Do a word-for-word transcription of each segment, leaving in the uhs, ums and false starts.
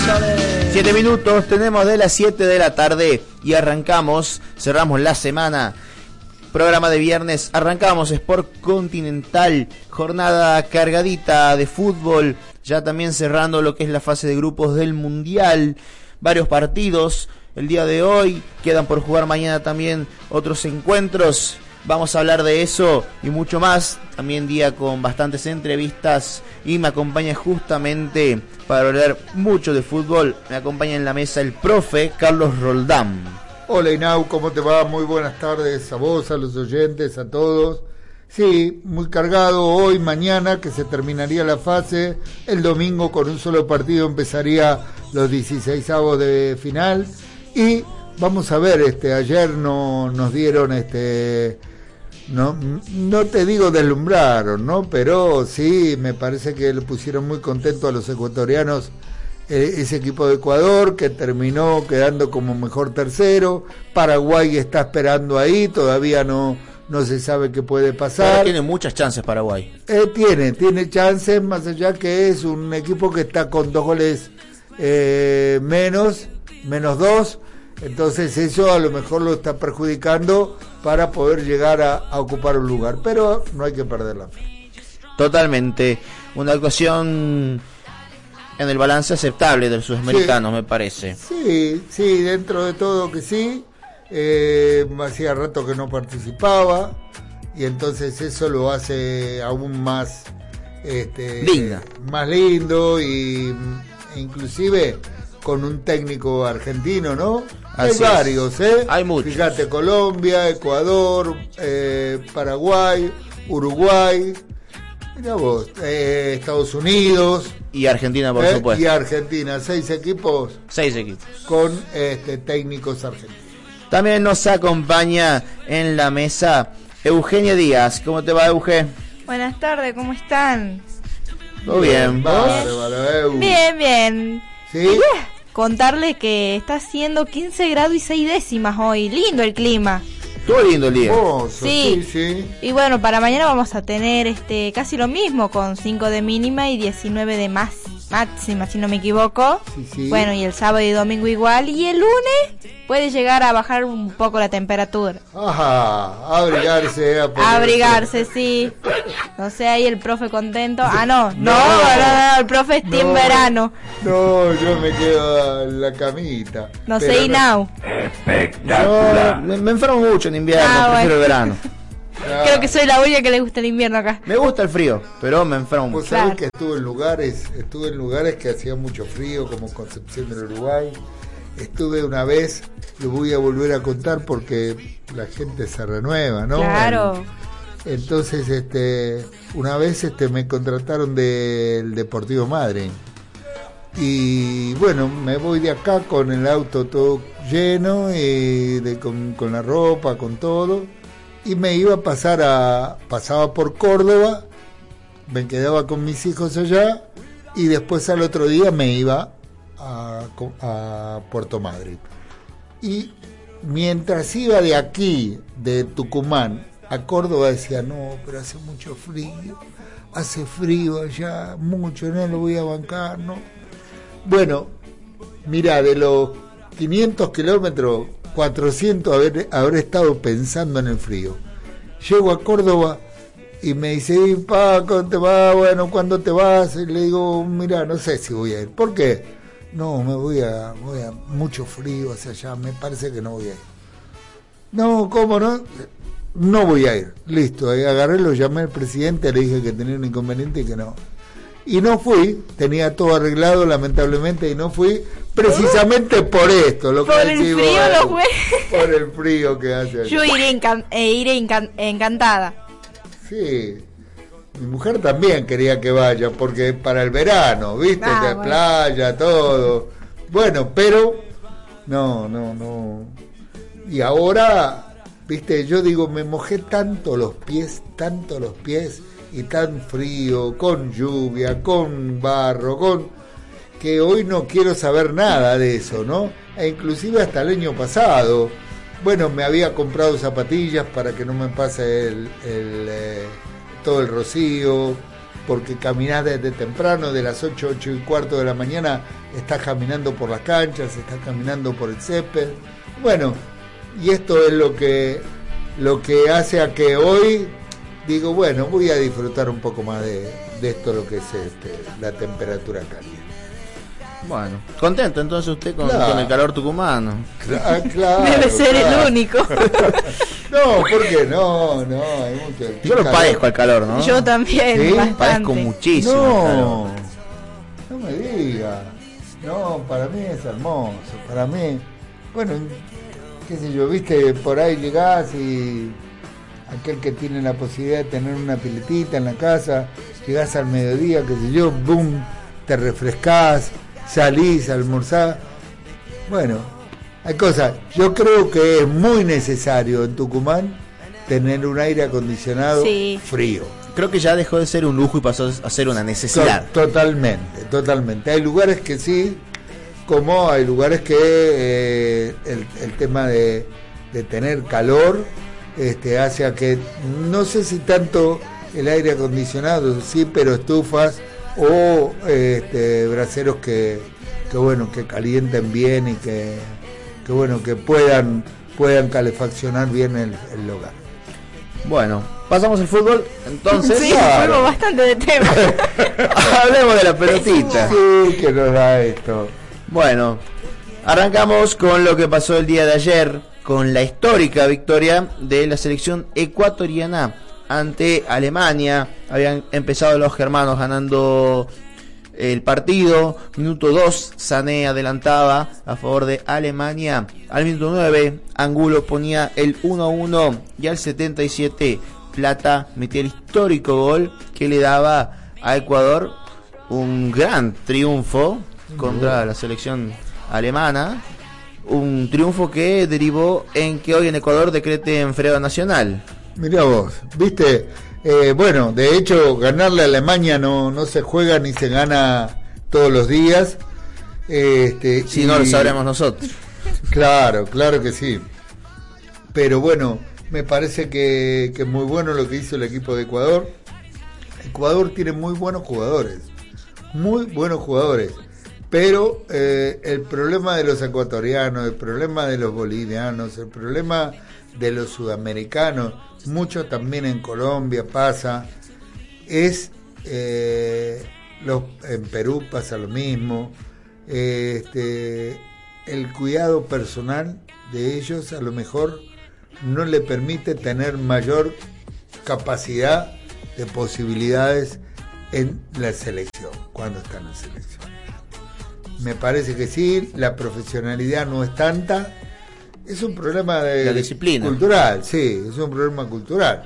Siete minutos tenemos de las siete de la tarde y arrancamos, cerramos la semana. Programa de viernes, arrancamos Sport Continental, jornada cargadita de fútbol, ya también cerrando lo que es la fase de grupos del Mundial, varios partidos el día de hoy, quedan por jugar mañana también otros encuentros, vamos a hablar de eso y mucho más, también día con bastantes entrevistas y me acompaña justamente para hablar mucho de fútbol, me acompaña en la mesa el profe Carlos Roldán. Hola Inau, ¿cómo te va? Muy buenas tardes a vos, a los oyentes, a todos. Sí, muy cargado hoy, mañana, que se terminaría la fase. El domingo con un solo partido empezaría los dieciseisavos de final. Y vamos a ver, este, ayer no nos dieron, este, no, no te digo deslumbraron, ¿no? Pero sí, me parece que le pusieron muy contento a los ecuatorianos. Ese equipo de Ecuador que terminó quedando como mejor tercero. Paraguay está esperando ahí, todavía no, no se sabe qué puede pasar. Pero tiene muchas chances Paraguay. Eh, tiene, tiene chances, más allá que es un equipo que está con dos goles eh, menos, menos dos. Entonces eso a lo mejor lo está perjudicando para poder llegar a, a ocupar un lugar. Pero no hay que perder la fe. Totalmente. Una actuación en el balance aceptable de los sudamericanos, sí, me parece. Sí, sí, dentro de todo que sí. Eh, hacía rato que no participaba y entonces eso lo hace aún más este, linda, más lindo y inclusive con un técnico argentino, ¿no? Así Hay varios, ¿eh? Hay muchos. Fíjate, Colombia, Ecuador, eh, Paraguay, Uruguay. Mira vos, eh, Estados Unidos y Argentina, por eh, supuesto. Y Argentina, seis equipos. Seis equipos. Con este, técnicos argentinos. También nos acompaña en la mesa Eugenia Díaz. ¿Cómo te va, Euge? Buenas tardes, ¿cómo están? Todo bien, ¿vos? Bárbaro, bien, bien. ¿Sí? Quería contarle que está haciendo quince grados y seis décimas hoy. Lindo el clima. Todo lindo el día. Hermoso, sí. sí, sí. Y bueno, para mañana vamos a tener este casi lo mismo, con cinco de mínima y diecinueve de más, máxima, si no me equivoco. Sí, sí. Bueno, y el sábado y domingo igual. Y el lunes puede llegar a bajar un poco la temperatura. Ajá, abrigarse. A abrigarse, sí. No sé, ahí el profe contento. Ah, no, no, No. no, no, no, el profe está en No. verano. No, yo me quedo en la camita. No Pero sé, now. Yo me, me enfermo mucho en invierno, Ah, prefiero bueno. el verano. Ah, Creo que soy la única que le gusta el invierno acá. Me gusta el frío, pero me enfermo Vos mucho. sabés Claro. que estuve en lugares, estuve en lugares que hacía mucho frío, como Concepción del Uruguay. Estuve una vez, lo voy a volver a contar porque la gente se renueva, ¿no? Claro. Entonces, este, una vez este, me contrataron del Deportivo Madre. Y bueno, me voy de acá con el auto todo lleno, y de, con, con la ropa, con todo. Y me iba a pasar a, pasaba por Córdoba, me quedaba con mis hijos allá, y después al otro día me iba a, a Puerto Madryn. Y mientras iba de aquí, de Tucumán, a Córdoba, decía, no, pero hace mucho frío, hace frío allá, mucho, no lo voy a bancar, no. Bueno, mira, de los quinientos kilómetros, cuatrocientos haber, habré estado pensando en el frío. Llego a Córdoba y me dice, ¿y pa, cómo te va? Bueno, ¿cuándo te vas? Y le digo, mira, no sé si voy a ir. ¿Por qué? No, me voy a, voy a mucho frío hacia allá, me parece que no voy a ir. No, ¿cómo no? No voy a ir. Listo, ahí agarré, lo llamé al presidente, le dije que tenía un inconveniente y que no. Y no fui, tenía todo arreglado lamentablemente y no fui, precisamente por esto, lo Por que el decimos, frío eh, no fue. por el frío que hace allá. Yo iré, encan- eh, iré encan- encantada. Sí, mi mujer también quería que vaya, porque para el verano, viste, Ah, de bueno. playa, todo. Bueno, pero, no, no, no. Y ahora, viste, yo digo, me mojé tanto los pies, tanto los pies, y tan frío, con lluvia, con barro, con que hoy no quiero saber nada de eso, ¿no? E inclusive hasta el año pasado, bueno, me había comprado zapatillas para que no me pase el, el, eh, todo el rocío, porque caminás desde temprano, de las ocho, ocho y cuarto de la mañana, estás caminando por las canchas, estás caminando por el césped. Bueno, y esto es lo que, lo que hace a que hoy digo, bueno, voy a disfrutar un poco más de, de esto, lo que es este, la temperatura cálida. Bueno, contento entonces usted con, claro. con el calor tucumano. Cla- claro, Debe ser claro. el único. No, ¿por qué no? No, hay mucho. Yo lo padezco al calor, ¿no? Yo también, ¿Sí? bastante. Padezco muchísimo el calor. No, no me diga. No, para mí es hermoso. Para mí, bueno, qué sé yo, viste, por ahí llegás y aquel que tiene la posibilidad de tener una piletita en la casa, llegás al mediodía, qué sé yo, boom, te refrescás, salís a almorzar. Bueno, hay cosas. Yo creo que es muy necesario en Tucumán tener un aire acondicionado Sí. frío. Creo que ya dejó de ser un lujo y pasó a ser una necesidad. To- Totalmente, totalmente. Hay lugares que sí, como hay lugares que eh, el, el tema de, de tener calor este, hace a que, no sé si tanto el aire acondicionado, sí, pero estufas o este, braseros que, que bueno, que calienten bien y que, que bueno, que puedan, puedan calefaccionar bien el, el hogar. Bueno, pasamos al fútbol, entonces. Sí, claro. fuimos bastante de tema. Hablemos de la pelotita. Sí, que nos da esto. Bueno, arrancamos con lo que pasó el día de ayer, con la histórica victoria de la selección ecuatoriana ante Alemania. Habían empezado los germanos ganando el partido. Minuto dos, Sané adelantaba a favor de Alemania. Al minuto nueve, Angulo ponía el uno a uno y al setenta y siete, Plata metía el histórico gol que le daba a Ecuador un gran triunfo contra la selección alemana. Un triunfo que derivó en que hoy en Ecuador decreten feriado nacional. Mirá vos, viste, eh, bueno, de hecho ganarle a Alemania no, no se juega ni se gana todos los días. Este, Si y- no lo sabremos nosotros. Claro, claro que sí. Pero bueno, me parece que, que es muy bueno lo que hizo el equipo de Ecuador. Ecuador tiene muy buenos jugadores, muy buenos jugadores. Pero eh, el problema de los ecuatorianos, el problema de los bolivianos, el problema de los sudamericanos, mucho también en Colombia pasa, es, eh, los, en Perú pasa lo mismo, eh, este, el cuidado personal de ellos a lo mejor no le permite tener mayor capacidad de posibilidades en la selección, cuando están en selección. Me parece que sí, la profesionalidad no es tanta, es un problema de La disciplina. cultural, sí, es un problema cultural.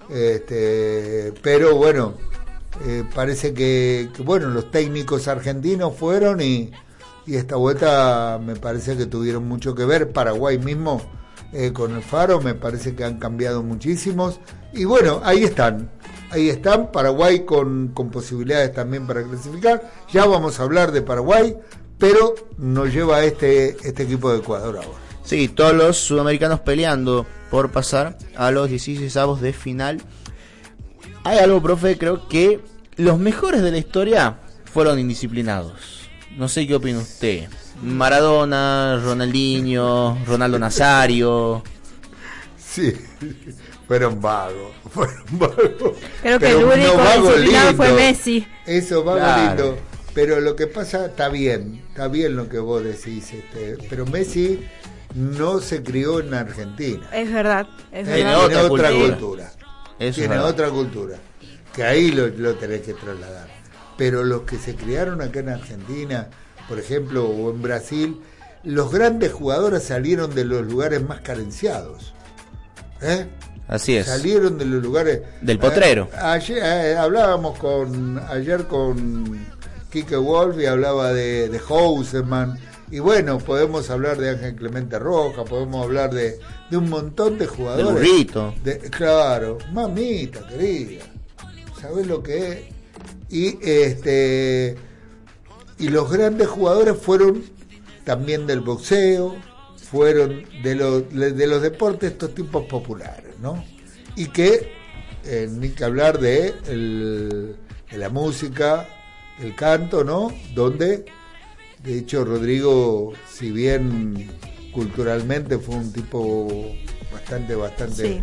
Este, pero bueno, eh, parece que, que bueno, los técnicos argentinos fueron y, y esta vuelta me parece que tuvieron mucho que ver. Paraguay mismo eh, con el Faro me parece que han cambiado muchísimos y bueno, ahí están. Ahí están, Paraguay con, con posibilidades también para clasificar. Ya vamos a hablar de Paraguay, pero nos lleva este, este equipo de Ecuador ahora. Sí, todos los sudamericanos peleando por pasar a los dieciseisavos de final. Hay algo, profe, creo que los mejores de la historia fueron indisciplinados. No sé qué opina usted. Maradona, Ronaldinho, Ronaldo Nazario. Sí, fueron vagos, fueron vagos. Creo que Pero el único unos vagos disciplinado fue lindos. Messi. Eso, vagos Claro. lindos. Pero lo que pasa, está bien, está bien lo que vos decís. Este, pero Messi no se crió en Argentina. Es verdad, es Tiene verdad. otra Tiene otra cultura. cultura. Eso Tiene es verdad. otra cultura. Que ahí lo, lo tenés que trasladar. Pero los que se criaron acá en Argentina, por ejemplo, o en Brasil, los grandes jugadores salieron de los lugares más carenciados. ¿Eh? Así es. Salieron de los lugares Del potrero. Eh, ayer eh, hablábamos con ayer con Quique Wolf y hablaba de, de Houseman y bueno, podemos hablar de Ángel Clemente Roja, podemos hablar de, de un montón de Del jugadores. burrito. De, claro, mamita querida, ¿sabés lo que es? Y este y los grandes jugadores fueron también del boxeo, fueron de los de los deportes estos tipos populares, ¿no? Y que eh, ni que hablar de el, de la música, el canto, ¿no? Donde, de hecho, Rodrigo, si bien culturalmente fue un tipo bastante, bastante sí.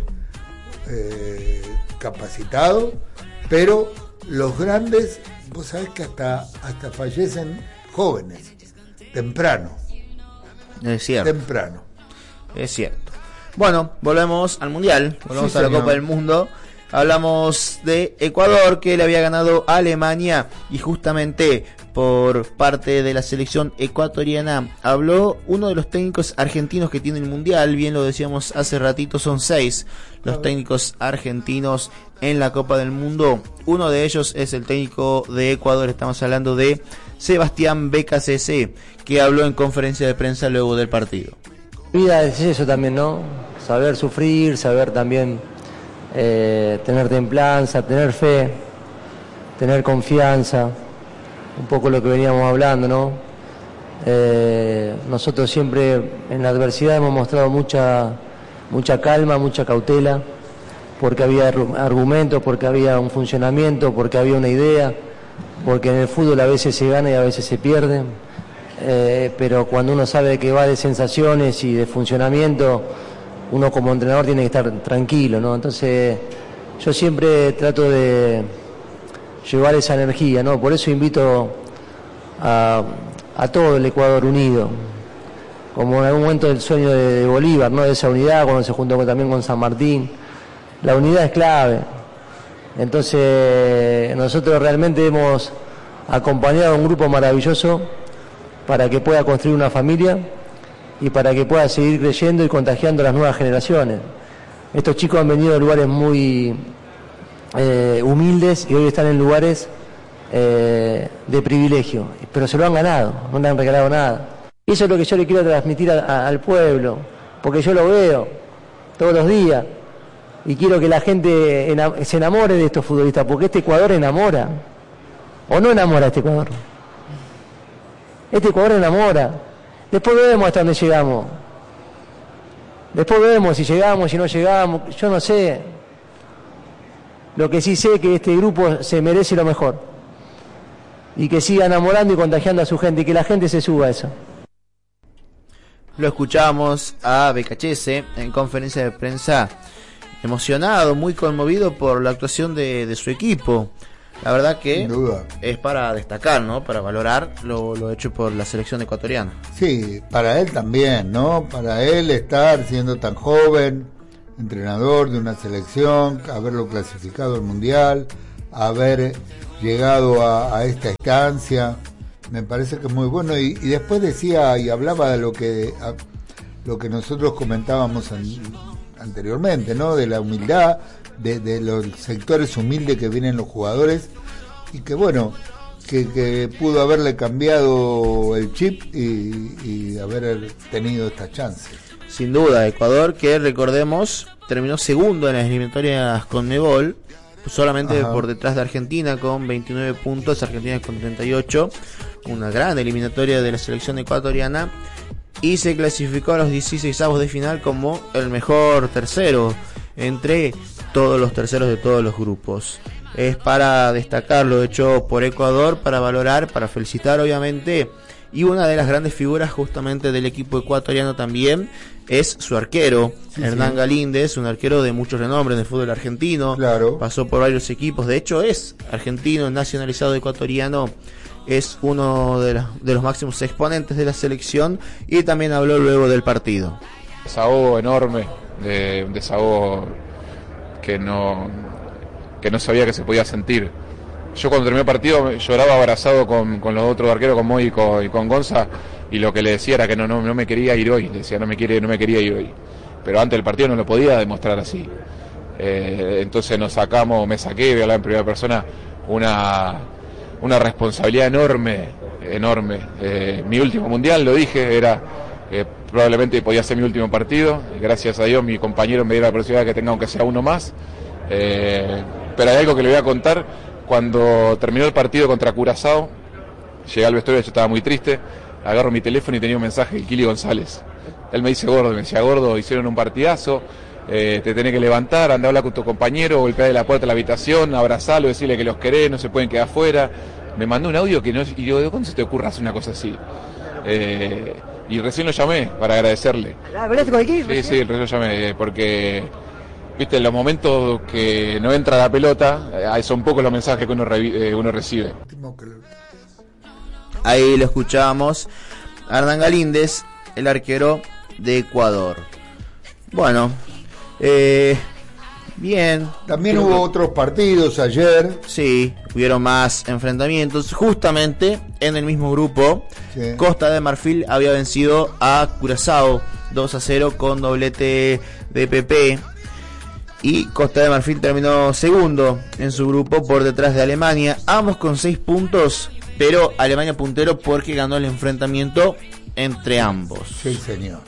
eh, capacitado, pero los grandes, vos sabés que hasta, hasta fallecen jóvenes, temprano. Es cierto. Temprano. Es cierto. Bueno, volvemos al Mundial, volvemos Sí, a la señor. Copa del Mundo. Hablamos de Ecuador, que le había ganado a Alemania, y justamente por parte de la selección ecuatoriana habló uno de los técnicos argentinos que tiene el Mundial. Bien lo decíamos hace ratito, son seis los técnicos argentinos en la Copa del Mundo. Uno de ellos es el técnico de Ecuador, estamos hablando de Sebastián Becasese, que habló en conferencia de prensa luego del partido. Vida es eso también, ¿no? Saber sufrir, saber también eh, tener templanza, tener fe, tener confianza, un poco lo que veníamos hablando, ¿no? Eh, nosotros siempre en la adversidad hemos mostrado mucha, mucha calma, mucha cautela, porque había argumentos, porque había un funcionamiento, porque había una idea, porque en el fútbol a veces se gana y a veces se pierde. Eh, pero cuando uno sabe que va de sensaciones y de funcionamiento, uno como entrenador tiene que estar tranquilo, ¿no? Entonces yo siempre trato de llevar esa energía, ¿no? Por eso invito a, a todo el Ecuador unido, como en algún momento el sueño de, de Bolívar, ¿no? De esa unidad, cuando se juntó con, también con San Martín. La unidad es clave. Entonces nosotros realmente hemos acompañado a un grupo maravilloso para que pueda construir una familia y para que pueda seguir creyendo y contagiando a las nuevas generaciones. Estos chicos han venido de lugares muy eh, humildes y hoy están en lugares eh, de privilegio, pero se lo han ganado, no le han regalado nada. Eso es lo que yo le quiero transmitir a, a, al pueblo, porque yo lo veo todos los días y quiero que la gente enam- se enamore de estos futbolistas, porque este Ecuador enamora, o no enamora a este Ecuador. Este Ecuador enamora. Después vemos hasta dónde llegamos. Después vemos si llegamos, si no llegamos. Yo no sé. Lo que sí sé es que este grupo se merece lo mejor. Y que siga enamorando y contagiando a su gente. Y que la gente se suba a eso. Lo escuchamos a Becasese en conferencia de prensa, emocionado, muy conmovido por la actuación de, de su equipo. La verdad que Sin duda. es para destacar, ¿no? Para valorar lo, lo hecho por la selección ecuatoriana. Sí, para él también, ¿no? Para él estar siendo tan joven, entrenador de una selección, haberlo clasificado al Mundial, haber llegado a, a esta instancia, me parece que es muy bueno. Y, y después decía y hablaba de lo que, a, lo que nosotros comentábamos an, anteriormente, ¿no? De la humildad, De, de los sectores humildes que vienen los jugadores y que bueno, que, que pudo haberle cambiado el chip y, y haber tenido esta chance. Sin duda, Ecuador, que recordemos terminó segundo en las eliminatorias Conmebol, solamente Ajá. por detrás de Argentina con veintinueve puntos, Argentina con treinta y ocho, una gran eliminatoria de la selección ecuatoriana, y se clasificó a los dieciseisavos de final como el mejor tercero entre todos los terceros de todos los grupos. Es para destacar lo hecho por Ecuador, para valorar, para felicitar obviamente, y una de las grandes figuras justamente del equipo ecuatoriano también es su arquero, sí, Hernán sí. Galíndez, un arquero de muchos renombre en el fútbol argentino, claro. Pasó por varios equipos, de hecho es argentino, nacionalizado ecuatoriano, es uno de los, de los máximos exponentes de la selección, y también habló luego del partido. Desahogo enorme, de un desahogo que no que no sabía que se podía sentir. Yo cuando terminé el partido lloraba abrazado con, con los otros arqueros, con Moy y con, y con Gonza, y lo que le decía era que no, no, no me quería ir hoy, le decía no me quiere, no me quería ir hoy. Pero antes del partido no lo podía demostrar así. Eh, entonces nos sacamos, me saqué, voy a hablar en primera persona, una, una responsabilidad enorme, enorme. Eh, mi último mundial, lo dije, era eh, probablemente podía ser mi último partido. Gracias a Dios mi compañero me dio la posibilidad de que tenga aunque sea uno más. Eh, pero hay algo que le voy a contar. Cuando terminó el partido contra Curazao, llegué al vestuario, yo estaba muy triste, agarro mi teléfono y tenía un mensaje de Kili González. Él me dice, gordo, me decía, gordo, hicieron un partidazo, Eh, te tenés que levantar, andar a hablar con tu compañero, golpear la puerta de la habitación, abrazarlo, decirle que los querés, no se pueden quedar afuera. Me mandó un audio que no, y digo, ¿de cuándo se te ocurre hacer una cosa así? Eh, y recién lo llamé para agradecerle. ¿Hablaste con el equipo? Sí, sí, recién lo llamé, porque, viste, en los momentos que no entra la pelota, eh, son pocos los mensajes que uno, revi- eh, uno recibe. Ahí lo escuchábamos, Hernán Galíndez, el arquero de Ecuador. Bueno, eh, bien. También Creo hubo que, otros partidos ayer. Sí, hubieron más enfrentamientos. Justamente en el mismo grupo, Sí. Costa de Marfil había vencido a Curazao dos a cero con doblete de Pepe. Y Costa de Marfil terminó segundo en su grupo por detrás de Alemania, ambos con seis puntos, pero Alemania puntero porque ganó el enfrentamiento entre ambos. Sí, señor.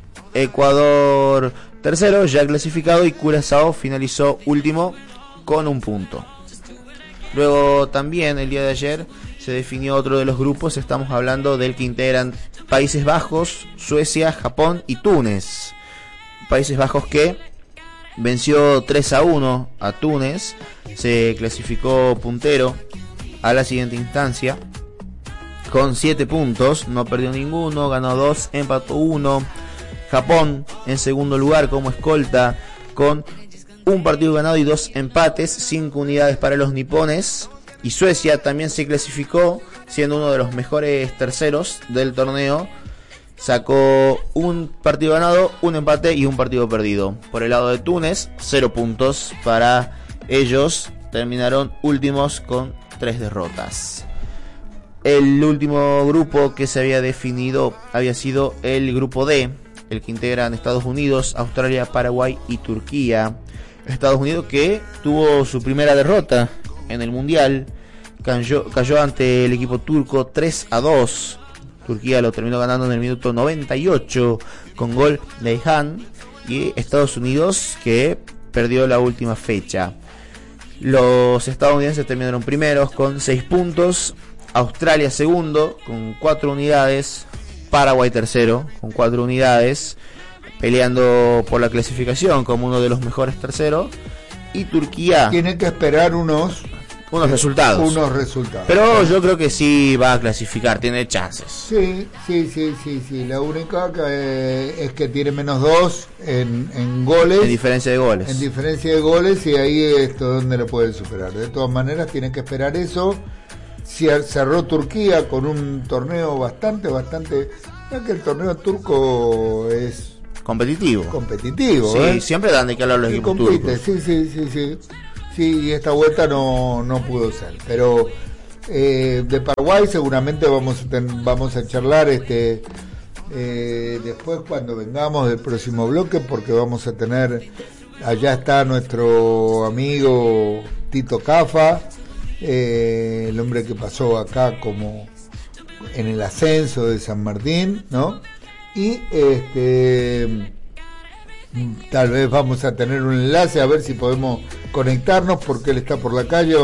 Ecuador tercero, ya clasificado, y Curazao finalizó último con un punto. Luego también el día de ayer se definió otro de los grupos. Estamos hablando del que integran Países Bajos, Suecia, Japón y Túnez. Países Bajos que venció tres a uno a Túnez, se clasificó puntero a la siguiente instancia con siete puntos, no perdió ninguno, ganó dos, empató uno. Japón en segundo lugar como escolta con un partido ganado y dos empates, cinco unidades para los nipones. Y Suecia también se clasificó siendo uno de los mejores terceros del torneo. Sacó un partido ganado, un empate y un partido perdido. Por el lado de Túnez, cero puntos para ellos. Terminaron últimos con tres derrotas. El último grupo que se había definido había sido el grupo D, el que integran Estados Unidos, Australia, Paraguay y Turquía. Estados Unidos que tuvo su primera derrota en el Mundial, cayó, cayó ante el equipo turco tres a dos. Turquía lo terminó ganando en el minuto noventa y ocho con gol de Han. Y Estados Unidos que perdió la última fecha. Los estadounidenses terminaron primeros con seis puntos. Australia segundo con cuatro unidades. Paraguay tercero con cuatro unidades, peleando por la clasificación como uno de los mejores terceros. Y Turquía tiene que esperar unos unos resultados. Unos resultados. Pero yo creo que sí va a clasificar, tiene chances. Sí, sí, sí, sí, sí. La única que, eh, es que tiene menos dos en, en goles. En diferencia de goles. En diferencia de goles, y ahí es donde lo pueden superar. De todas maneras, tienen que esperar eso. Cerró Turquía con un torneo bastante, bastante... Ya que el torneo turco es... competitivo. Competitivo, sí, ¿eh? Siempre dan de que hablar los sí, equipos compite, turcos. Sí, sí, sí, sí. Sí, y esta vuelta no, no pudo ser. Pero eh, de Paraguay seguramente vamos a, ten, vamos a charlar este eh, después cuando vengamos del próximo bloque, porque vamos a tener... Allá está nuestro amigo Tito Cafa, eh, el hombre que pasó acá como en el ascenso de San Martín, ¿no? Y este tal vez vamos a tener un enlace a ver si podemos conectarnos, porque él está por la calle.